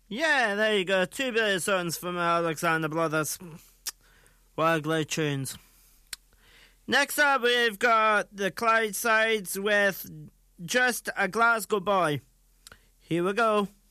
Yeah, there you go. 2 Billion Songs from Alexander Brothers. What great tunes. Next up, we've got the Clydesides with Just a Glasgow Boy. Here we go.